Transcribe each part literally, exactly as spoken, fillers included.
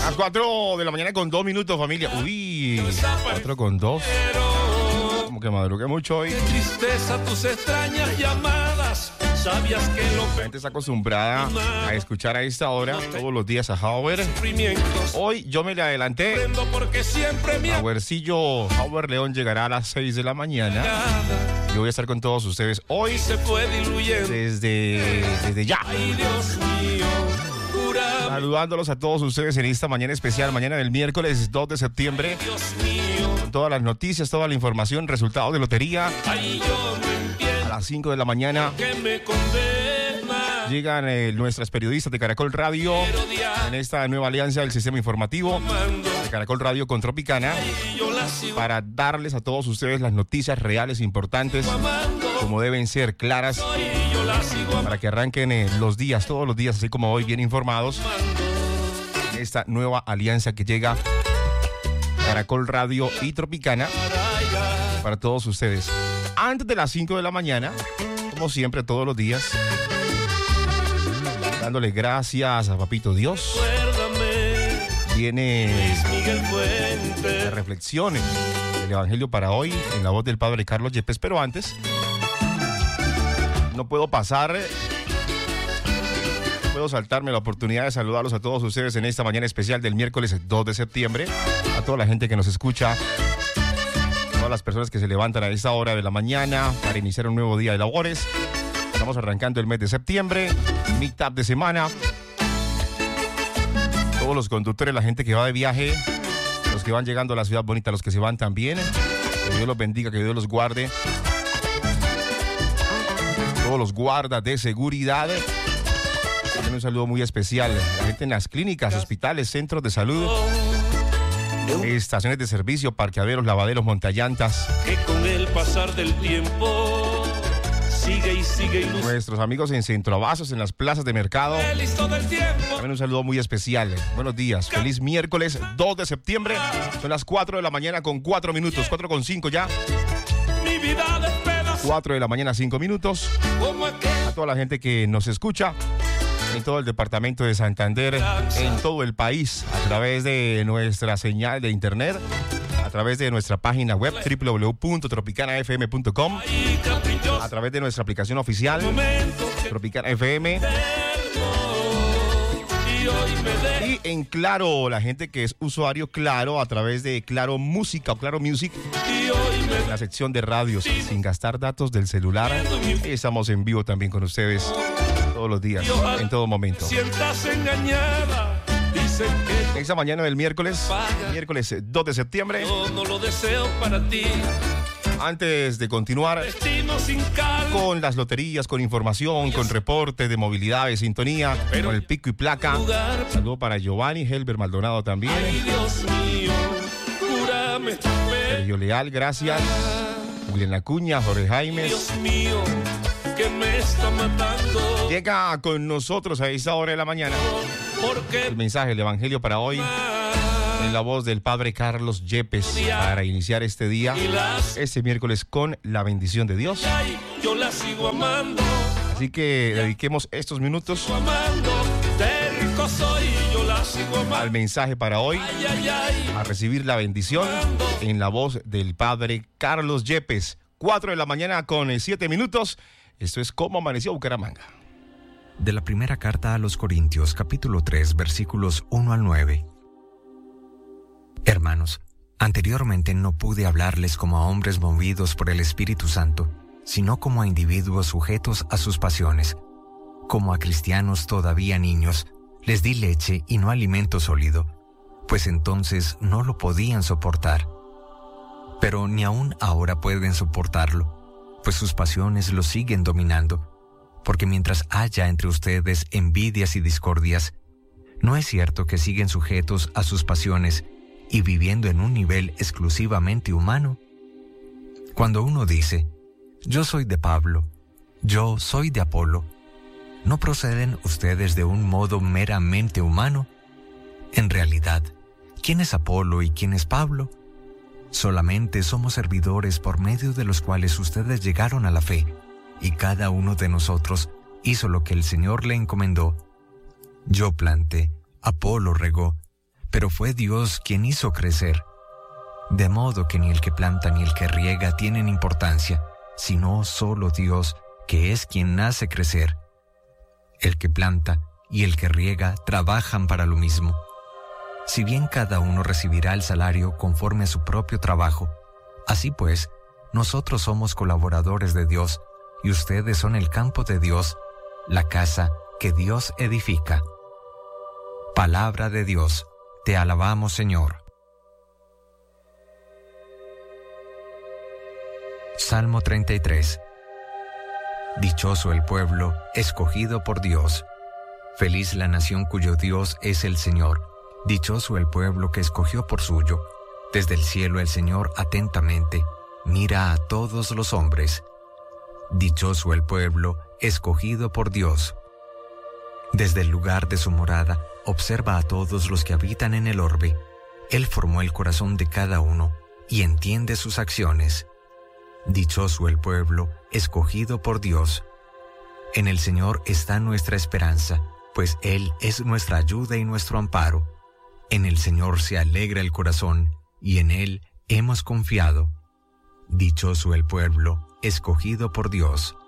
A cuatro de la mañana con dos minutos, familia. Uy, cuatro con dos. Como que madrugué mucho hoy. Qué tristeza tus extrañas llamadas. Sabías que lo La gente está acostumbrada a escuchar a esta hora todos los días a Howard. Hoy yo me le adelanté. porque siempre mi Howardcillo Howard León llegará a las seis de la mañana. Yo voy a estar con todos ustedes hoy se fue diluyendo. desde, desde ya. Ay, Dios mío. Saludándolos a todos ustedes en esta mañana especial, mañana del miércoles dos de septiembre. Dios mío. Con todas las noticias, toda la información, resultados de lotería. Ay, yo no entiendo A las cinco de la mañana que me condena. llegan eh, nuestras periodistas de Caracol Radio en esta nueva alianza del sistema informativo de Caracol Radio con Tropicana Yo la sigo para darles a todos ustedes las noticias reales, importantes, amando. como deben ser, claras, Y yo la sigo amando. para que arranquen eh, los días, todos los días, así como hoy, bien informados. Esta nueva alianza que llega Caracol Radio y Tropicana para todos ustedes. Antes de las cinco de la mañana, como siempre, todos los días, dándole gracias a Papito Dios. Recuérdame, Viene Miguel la Fuente. reflexión del Evangelio para hoy en la voz del Padre Carlos Yepes, pero antes no puedo pasar, no puedo saltarme la oportunidad de saludarlos a todos ustedes en esta mañana especial del miércoles dos de septiembre, a toda la gente que nos escucha, todas las personas que se levantan a esta hora de la mañana para iniciar un nuevo día de labores. Estamos arrancando el mes de septiembre, mitad de semana. Todos los conductores, la gente que va de viaje, los que van llegando a la ciudad bonita, los que se van también. Que Dios los bendiga, que Dios los guarde. Todos los guardas de seguridad. También un saludo muy especial. La gente en las clínicas, hospitales, centros de salud, estaciones de servicio, parqueaderos, lavaderos, montallantas. Que con el pasar del tiempo sigue y sigue ilusión. Nuestros amigos en Centroabastos, en las plazas de mercado. Listo del tiempo. También un saludo muy especial. Buenos días. Feliz miércoles dos de septiembre. Son las cuatro de la mañana con cuatro minutos. cuatro con cinco ya. Mi vida de pedas. cuatro de la mañana, cinco minutos. Como aquel. A toda la gente que nos escucha en todo el departamento de Santander, en todo el país, a través de nuestra señal de internet, a través de nuestra página web doble u doble u doble u punto tropicana f m punto com, Y caprichoso a través de nuestra aplicación oficial momento que Tropicana F M, y hoy me de y en Claro, la gente que es usuario Claro, a través de Claro Música o Claro Music, y hoy me en la sección de radios, sin gastar datos del celular. Estamos en vivo también con ustedes todos los días, en todo momento. sientas engañada. Dicen que Esta mañana del miércoles, miércoles dos de septiembre, yo no lo deseo para ti. antes de continuar Destino sin calma. con las loterías, con información, con reportes de movilidad, de sintonía, con el pico y placa. Saludo para Giovanni, Helber Maldonado también. Ay, Dios mío, cúrame tu fe. Sergio Leal, gracias. Julián Acuña, Jorge Jaimes. Dios mío, que me está matando. Llega con nosotros a esta hora de la mañana Porque el mensaje, el Evangelio para hoy, en la voz del Padre Carlos Yepes, para iniciar este día, y las este miércoles, con la bendición de Dios. ay, yo la sigo amando, Así que dediquemos estos minutos amando. Terco soy, yo la sigo amando. al mensaje para hoy, Ay, ay, ay. a recibir la bendición en la voz del Padre Carlos Yepes. Cuatro de la mañana con eh, siete minutos. Esto es Cómo Amaneció Bucaramanga. De la primera carta a los Corintios, capítulo tres, versículos uno al nueve. Hermanos, anteriormente no pude hablarles como a hombres movidos por el Espíritu Santo, sino como a individuos sujetos a sus pasiones. Como a cristianos todavía niños, les di leche y no alimento sólido, pues entonces no lo podían soportar. Pero ni aún ahora pueden soportarlo, pues sus pasiones los siguen dominando. Porque mientras haya entre ustedes envidias y discordias, ¿no es cierto que siguen sujetos a sus pasiones y viviendo en un nivel exclusivamente humano? Cuando uno dice, yo soy de Pablo, yo soy de Apolo, ¿no proceden ustedes de un modo meramente humano? En realidad, ¿quién es Apolo y quién es Pablo? Solamente somos servidores por medio de los cuales ustedes llegaron a la fe, y cada uno de nosotros hizo lo que el Señor le encomendó. Yo planté, Apolo regó, pero fue Dios quien hizo crecer. De modo que ni el que planta ni el que riega tienen importancia, sino solo Dios, que es quien hace crecer. El que planta y el que riega trabajan para lo mismo. Si bien cada uno recibirá el salario conforme a su propio trabajo, así pues, nosotros somos colaboradores de Dios, y ustedes son el campo de Dios, la casa que Dios edifica. Palabra de Dios, te alabamos, Señor. Salmo treinta y tres. Dichoso el pueblo escogido por Dios. Feliz la nación cuyo Dios es el Señor. Dichoso el pueblo que escogió por suyo. Desde el cielo el Señor atentamente mira a todos los hombres. Dichoso el pueblo escogido por Dios. Desde el lugar de su morada observa a todos los que habitan en el orbe. Él formó el corazón de cada uno y entiende sus acciones. Dichoso el pueblo escogido por Dios. En el Señor está nuestra esperanza, pues Él es nuestra ayuda y nuestro amparo. En el Señor se alegra el corazón, y en Él hemos confiado. Dichoso el pueblo escogido por Dios.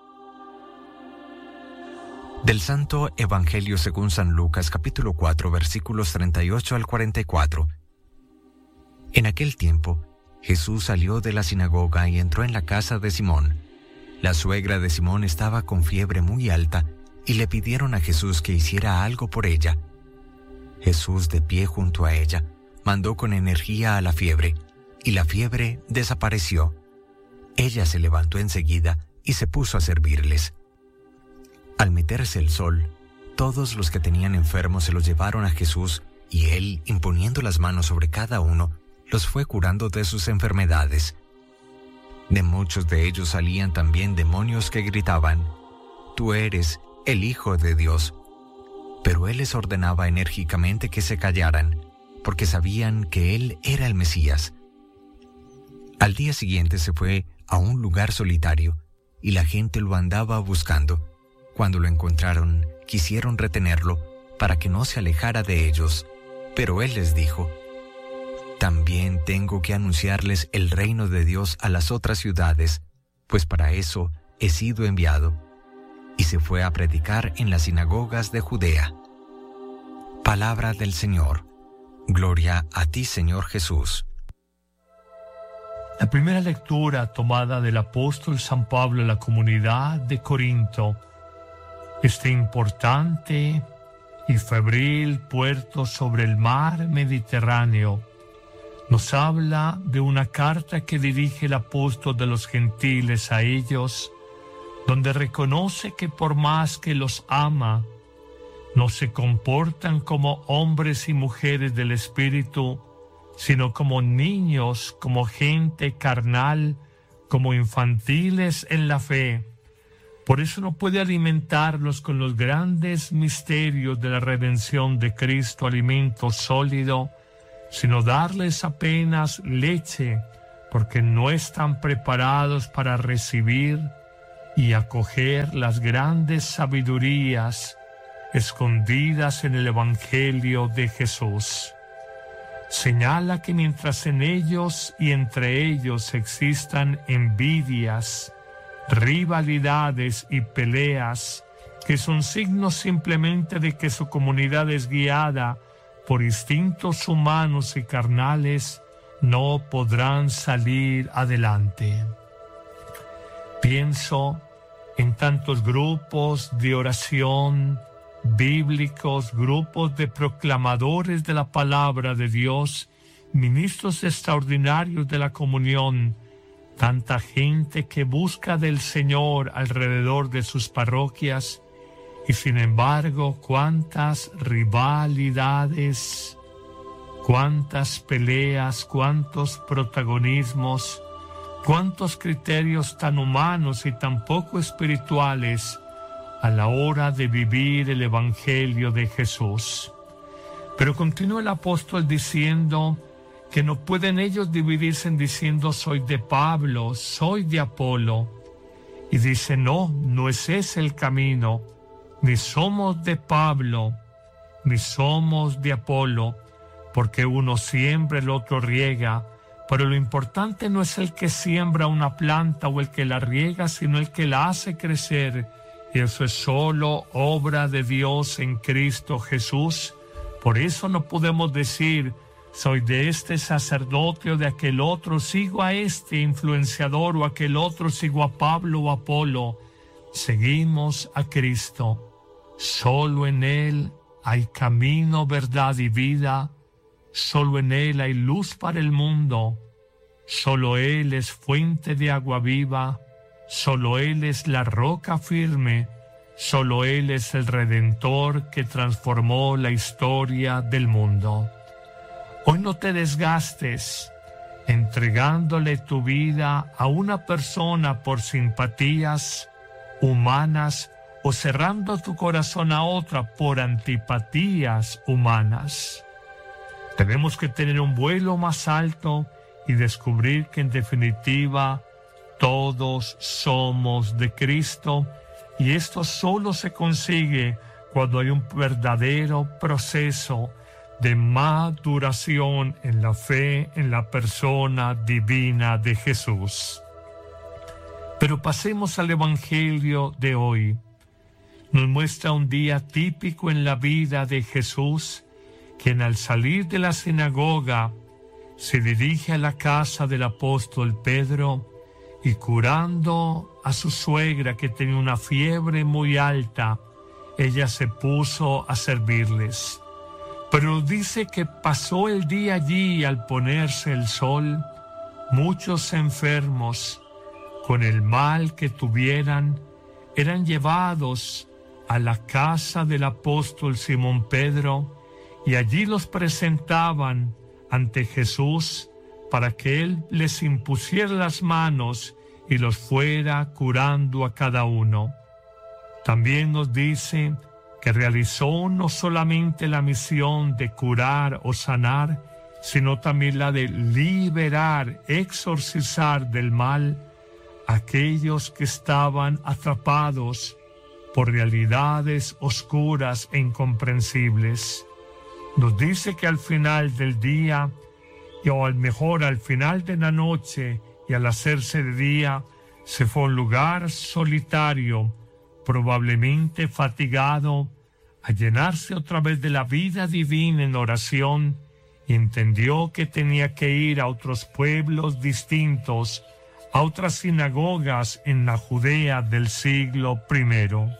Del Santo Evangelio según San Lucas, capítulo cuatro, versículos treinta y ocho al cuarenta y cuatro. En aquel tiempo, Jesús salió de la sinagoga y entró en la casa de Simón. La suegra de Simón estaba con fiebre muy alta y le pidieron a Jesús que hiciera algo por ella. Jesús, de pie junto a ella, mandó con energía a la fiebre, y la fiebre desapareció. Ella se levantó enseguida y se puso a servirles. Al meterse el sol, todos los que tenían enfermos se los llevaron a Jesús, y él, imponiendo las manos sobre cada uno, los fue curando de sus enfermedades. De muchos de ellos salían también demonios que gritaban: «Tú eres el Hijo de Dios». Pero él les ordenaba enérgicamente que se callaran, porque sabían que él era el Mesías. Al día siguiente se fue a un lugar solitario, y la gente lo andaba buscando. Cuando lo encontraron, quisieron retenerlo para que no se alejara de ellos, pero él les dijo: «También tengo que anunciarles el reino de Dios a las otras ciudades, pues para eso he sido enviado». Y se fue a predicar en las sinagogas de Judea. Palabra del Señor. Gloria a ti, Señor Jesús. La primera lectura tomada del apóstol San Pablo a la comunidad de Corinto, este importante y febril puerto sobre el mar Mediterráneo, nos habla de una carta que dirige el apóstol de los gentiles a ellos, donde reconoce que por más que los ama, no se comportan como hombres y mujeres del Espíritu, sino como niños, como gente carnal, como infantiles en la fe. Por eso no puede alimentarlos con los grandes misterios de la redención de Cristo, alimento sólido, sino darles apenas leche, porque no están preparados para recibir y acoger las grandes sabidurías escondidas en el Evangelio de Jesús. Señala que mientras en ellos y entre ellos existan envidias, rivalidades y peleas, que son signos simplemente de que su comunidad es guiada por instintos humanos y carnales, no podrán salir adelante. Pienso en tantos grupos de oración bíblicos, grupos de proclamadores de la palabra de Dios, ministros extraordinarios de la comunión, tanta gente que busca del Señor alrededor de sus parroquias, y sin embargo, cuántas rivalidades, cuántas peleas, cuántos protagonismos, cuántos criterios tan humanos y tan poco espirituales a la hora de vivir el Evangelio de Jesús. Pero continúa el apóstol diciendo que no pueden ellos dividirse en diciendo soy de Pablo, soy de Apolo. Y dice no, no es ese el camino, ni somos de Pablo, ni somos de Apolo, porque uno siembra, el otro riega, pero lo importante no es el que siembra una planta o el que la riega, sino el que la hace crecer, y eso es solo obra de Dios en Cristo Jesús. Por eso no podemos decir, soy de este sacerdote o de aquel otro, sigo a este influenciador o aquel otro, sigo a Pablo o Apolo. Seguimos a Cristo. Solo en Él hay camino, verdad y vida. Solo en Él hay luz para el mundo. Solo Él es fuente de agua viva. Solo Él es la roca firme. Solo Él es el Redentor que transformó la historia del mundo. Hoy no te desgastes entregándole tu vida a una persona por simpatías humanas o cerrando tu corazón a otra por antipatías humanas. Tenemos que tener un vuelo más alto y descubrir que en definitiva todos somos de Cristo, y esto solo se consigue cuando hay un verdadero proceso de maduración en la fe en la persona divina de Jesús. Pero pasemos al Evangelio de hoy. Nos muestra un día típico en la vida de Jesús, quien al salir de la sinagoga se dirige a la casa del apóstol Pedro y, curando a su suegra que tenía una fiebre muy alta, ella se puso a servirles. Pero dice que pasó el día allí, al ponerse el sol, muchos enfermos, con el mal que tuvieran, eran llevados a la casa del apóstol Simón Pedro, y allí los presentaban ante Jesús para que Él les impusiera las manos y los fuera curando a cada uno. También nos dice que realizó no solamente la misión de curar o sanar, sino también la de liberar, exorcizar del mal a aquellos que estaban atrapados por realidades oscuras e incomprensibles. Nos dice que al final del día, y o al mejor al final de la noche y al hacerse de día, se fue a un lugar solitario, probablemente fatigado, a llenarse otra vez de la vida divina en oración, y entendió que tenía que ir a otros pueblos distintos, a otras sinagogas en la Judea del siglo primero.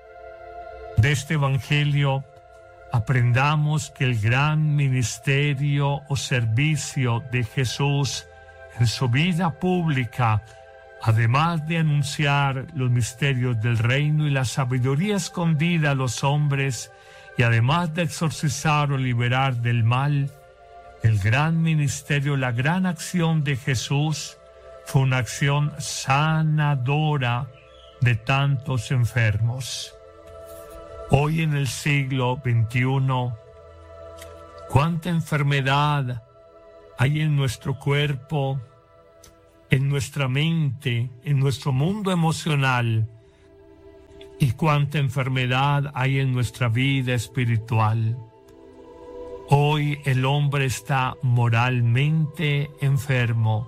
De este Evangelio aprendamos que el gran ministerio o servicio de Jesús en su vida pública, además de anunciar los misterios del reino y la sabiduría escondida a los hombres, y además de exorcizar o liberar del mal, el gran ministerio, la gran acción de Jesús fue una acción sanadora de tantos enfermos. Hoy en el siglo veintiuno, cuánta enfermedad hay en nuestro cuerpo, en nuestra mente, en nuestro mundo emocional, y cuánta enfermedad hay en nuestra vida espiritual. Hoy el hombre está moralmente enfermo,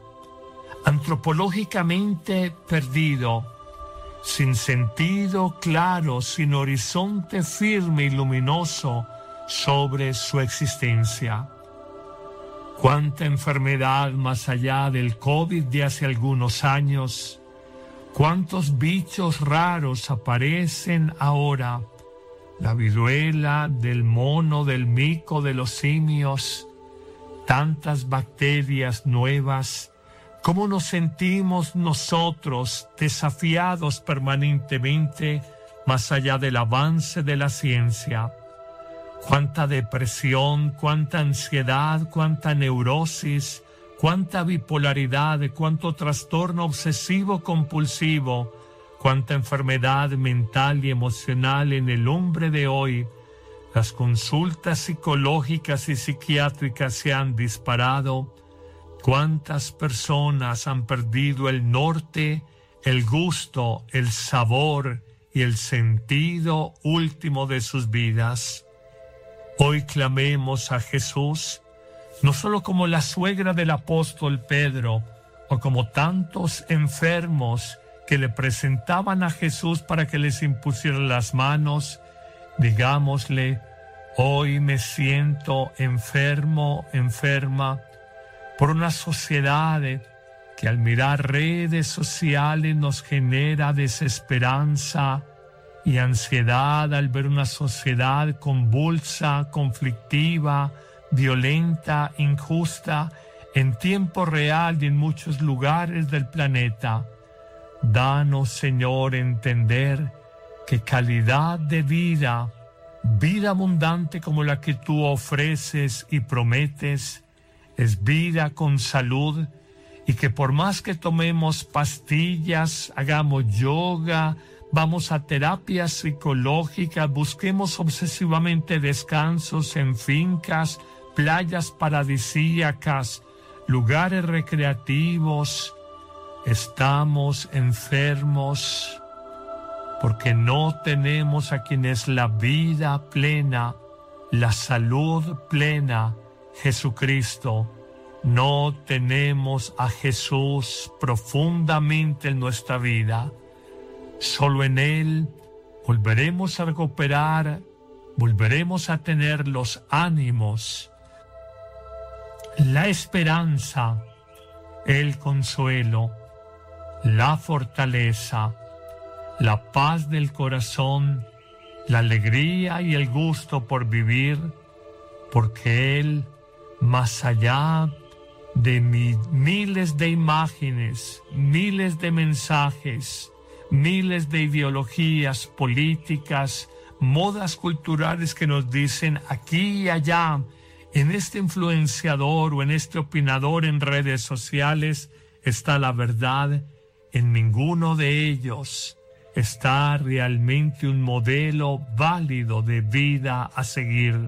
antropológicamente perdido, sin sentido claro, sin horizonte firme y luminoso sobre su existencia. Cuánta enfermedad más allá del COVID de hace algunos años, cuántos bichos raros aparecen ahora, la viruela, del mono, del mico, de los simios, tantas bacterias nuevas. ¿Cómo nos sentimos nosotros desafiados permanentemente más allá del avance de la ciencia? Cuánta depresión, cuánta ansiedad, cuánta neurosis, cuánta bipolaridad, cuánto trastorno obsesivo compulsivo, cuánta enfermedad mental y emocional en el hombre de hoy. Las consultas psicológicas y psiquiátricas se han disparado. Cuántas personas han perdido el norte, el gusto, el sabor y el sentido último de sus vidas. Hoy clamemos a Jesús no solo como la suegra del apóstol Pedro, o como tantos enfermos que le presentaban a Jesús para que les impusiera las manos. Digámosle: hoy me siento enfermo, enferma, por una sociedad que al mirar redes sociales nos genera desesperanza y ansiedad al ver una sociedad convulsa, conflictiva, violenta, injusta, en tiempo real y en muchos lugares del planeta. Danos, Señor, entender que calidad de vida, vida abundante como la que tú ofreces y prometes, es vida con salud, y que por más que tomemos pastillas, hagamos yoga, vamos a terapias psicológicas, busquemos obsesivamente descansos en fincas, playas paradisíacas, lugares recreativos, estamos enfermos porque no tenemos a quien es la vida plena, la salud plena, Jesucristo. No tenemos a Jesús profundamente en nuestra vida. Solo en Él volveremos a recuperar, volveremos a tener los ánimos, la esperanza, el consuelo, la fortaleza, la paz del corazón, la alegría y el gusto por vivir, porque Él, más allá de mi, miles de imágenes, miles de mensajes, miles de ideologías políticas, modas culturales que nos dicen aquí y allá, en este influenciador o en este opinador en redes sociales está la verdad. En ninguno de ellos está realmente un modelo válido de vida a seguir.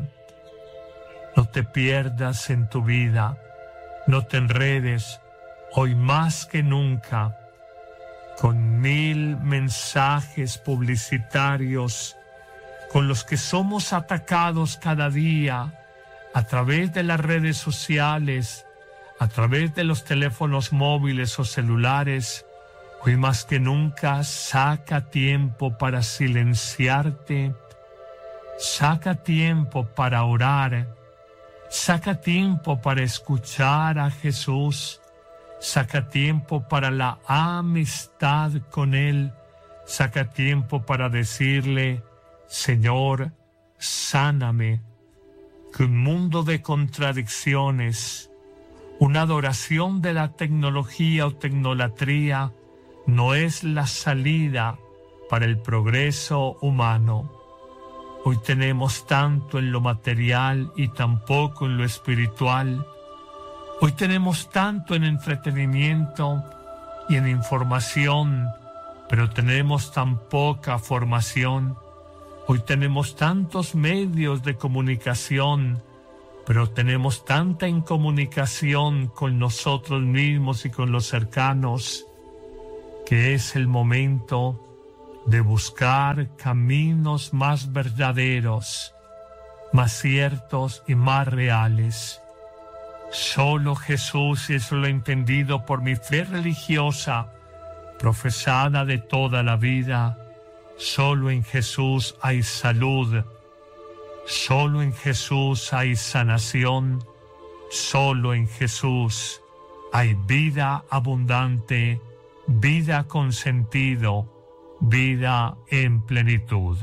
No te pierdas en tu vida, no te enredes hoy más que nunca con mil mensajes publicitarios con los que somos atacados cada día a través de las redes sociales, a través de los teléfonos móviles o celulares. Hoy más que nunca saca tiempo para silenciarte, saca tiempo para orar, saca tiempo para escuchar a Jesús, saca tiempo para la amistad con Él, saca tiempo para decirle: Señor, sáname. Que un mundo de contradicciones, una adoración de la tecnología o tecnolatría no es la salida para el progreso humano. Hoy tenemos tanto en lo material y tan poco en lo espiritual. Hoy tenemos tanto en entretenimiento y en información, pero tenemos tan poca formación. Hoy tenemos tantos medios de comunicación, pero tenemos tanta incomunicación con nosotros mismos y con los cercanos, que es el momento de buscar caminos más verdaderos, más ciertos y más reales. Solo Jesús, y eso lo he entendido por mi fe religiosa, profesada de toda la vida, solo en Jesús hay salud, solo en Jesús hay sanación, solo en Jesús hay vida abundante, vida con sentido, vida en plenitud.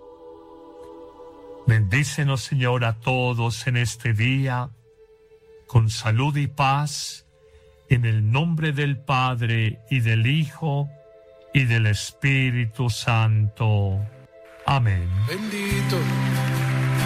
Bendícenos, Señor, a todos en este día, con salud y paz, en el nombre del Padre, y del Hijo, y del Espíritu Santo. Amén. Bendito